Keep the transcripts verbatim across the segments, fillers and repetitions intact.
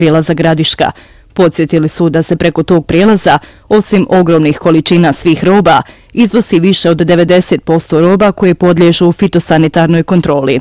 prijelaza Gradiška. Podsjetili su da se preko tog prijelaza, osim ogromnih količina svih roba, izvozi više od devedeset posto roba koje podliježu fitosanitarnoj kontroli.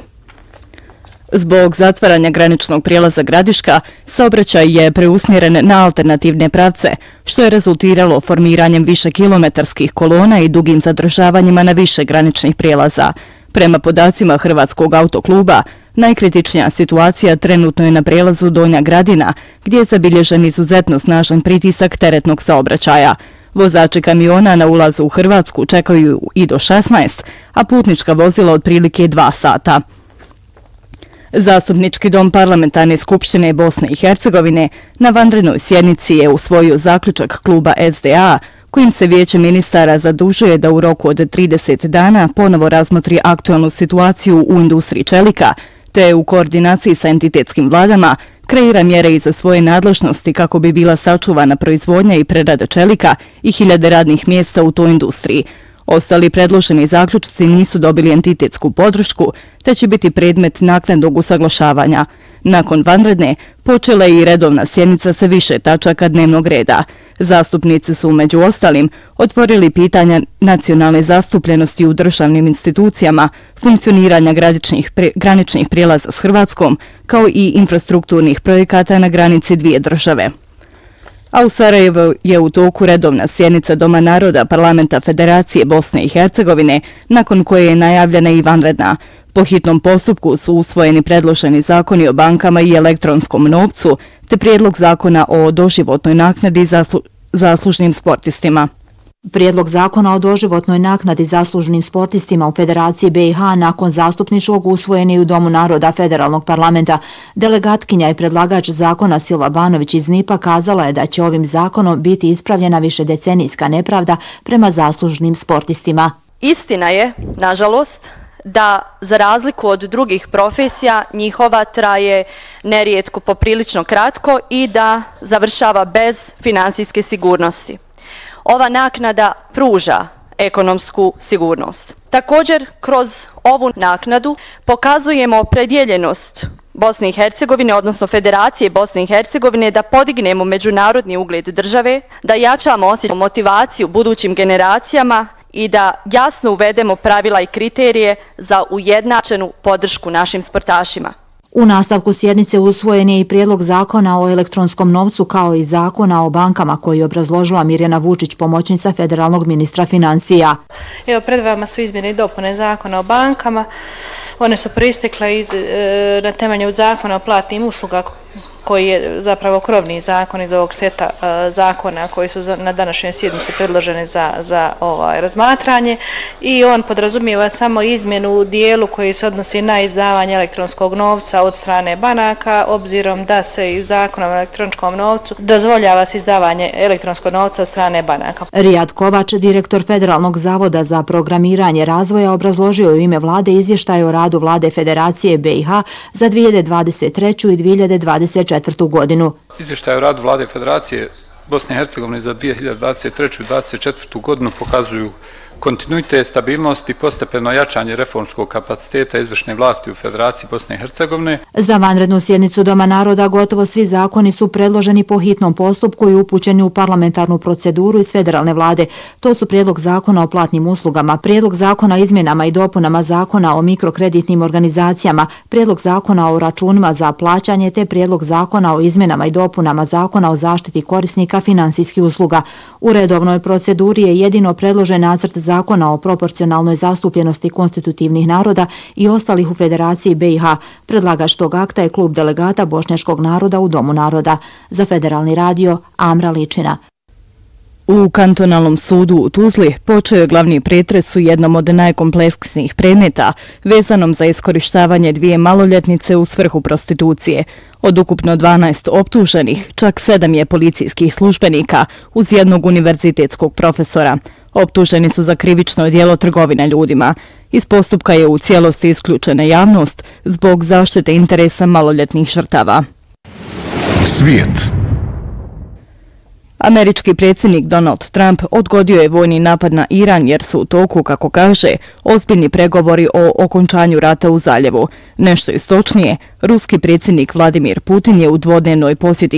Zbog zatvaranja graničnog prijelaza Gradiška, saobraćaj je preusmjeren na alternativne pravce, što je rezultiralo formiranjem više kilometarskih kolona i dugim zadržavanjima na više graničnih prijelaza. Prema podacima Hrvatskog autokluba, najkritičnija situacija trenutno je na prijelazu Donja Gradina, gdje je zabilježen izuzetno snažan pritisak teretnog saobraćaja. Vozači kamiona na ulazu u Hrvatsku čekaju i do šesnaest, a putnička vozila otprilike dva sata. Zastupnički dom Parlamentarne skupštine Bosne i Hercegovine na vanrednoj sjednici je usvojio zaključak kluba S D A, kojim se Vijeće ministara zadužuje da u roku od trideset dana ponovo razmotri aktualnu situaciju u industriji čelika, te u koordinaciji sa entitetskim vladama kreira mjere iza svoje nadležnosti kako bi bila sačuvana proizvodnja i prerada čelika i hiljade radnih mjesta u toj industriji. Ostali predloženi zaključci nisu dobili entitetsku podršku, te će biti predmet naknadnog usaglašavanja. Nakon vanredne, počela je i redovna sjednica sa više tačaka dnevnog reda. Zastupnici su, među ostalim, otvorili pitanja nacionalne zastupljenosti u državnim institucijama, funkcioniranja graničnih, pre, graničnih prijelaza s Hrvatskom, kao i infrastrukturnih projekata na granici dvije države. A u Sarajevu je u toku redovna sjednica Doma naroda Parlamenta Federacije Bosne i Hercegovine, nakon koje je najavljena i vanredna. Po hitnom postupku su usvojeni predloženi zakoni o bankama i elektronskom novcu, te prijedlog zakona o doživotnoj naknadi zaslu, zaslužnim sportistima. Prijedlog zakona o doživotnoj naknadi zaslužnim sportistima u Federaciji B i H nakon zastupničkog usvojen je u Domu naroda Federalnog parlamenta. Delegatkinja i predlagač zakona Silva Banović iz N I P-a kazala je da će ovim zakonom biti ispravljena višedecenijska nepravda prema zaslužnim sportistima. Istina je, nažalost, da za razliku od drugih profesija njihova traje nerijetko poprilično kratko i da završava bez finansijske sigurnosti. Ova naknada pruža ekonomsku sigurnost. Također, kroz ovu naknadu pokazujemo opredjeljenost Bosne i Hercegovine, odnosno Federacije Bosne i Hercegovine, da podignemo međunarodni ugled države, da jačamo osjećaj motivaciju budućim generacijama i da jasno uvedemo pravila i kriterije za ujednačenu podršku našim sportašima. U nastavku sjednice usvojen je i prijedlog zakona o elektronskom novcu kao i zakona o bankama koji je obrazložila Mirjana Vučić, pomoćnica federalnog ministra financija. Evo, pred vama su izmjene i dopune zakona o bankama. One su proistekle iz, e, na temelju zakona o platnim usluga koji je zapravo krovni zakon iz ovog seta e, zakona koji su za, na današnjoj sjednici predložene za, za ovaj, razmatranje i on podrazumijeva samo izmjenu u dijelu koji se odnosi na izdavanje elektronskog novca od strane banaka, obzirom da se i u zakonom o elektronskom novcu dozvoljava se izdavanje elektronskog novca od strane banaka. Rijad Kovač, direktor Federalnog zavoda za programiranje razvoja, obrazložio u ime vlade izvještaj o radu vlade Federacije B i H za dvije hiljade dvadeset treću i dvije hiljade dvadeset četvrtu godinu. Izvještaj o radu vlade Federacije Bosne i Hercegovine za dvije hiljade dvadeset treću i dvije hiljade dvadeset četvrtu godinu pokazuju kontinuitet, stabilnost i postepeno jačanje reformskog kapaciteta izvršne vlasti u Federaciji Bosne i Hercegovine. Za vanrednu sjednicu Doma naroda gotovo svi zakoni su predloženi po hitnom postupku i upućeni u parlamentarnu proceduru iz federalne vlade. To su prijedlog zakona o platnim uslugama, prijedlog zakona o izmjenama i dopunama zakona o mikrokreditnim organizacijama, prijedlog zakona o računima za plaćanje te prijedlog zakona o izmjenama i dopunama zakona o zaštiti korisnika finansijskih usluga. U redovnoj proceduri je jedino predložen nacrt zakona o proporcionalnoj zastupljenosti konstitutivnih naroda i ostalih u Federaciji B i H. Predlagač tog akta je klub delegata bošnjačkog naroda u Domu naroda. Za Federalni radio, Amra Ličina. U kantonalnom sudu u Tuzli počeo je glavni pretres u jednom od najkompleksnijih predmeta vezanom za iskorištavanje dvije maloljetnice u svrhu prostitucije. Od ukupno dvanaest optuženih, čak sedam je policijskih službenika uz jednog univerzitetskog profesora. Optuženi su za krivično djelo trgovine ljudima. Iz postupka je u cijelosti isključena javnost zbog zaštite interesa maloljetnih žrtava. Svijet. Američki predsjednik Donald Trump odgodio je vojni napad na Iran jer su u toku, kako kaže, ozbiljni pregovori o okončanju rata u zaljevu. Nešto istočnije, ruski predsjednik Vladimir Putin je u dvodnevnoj posjeti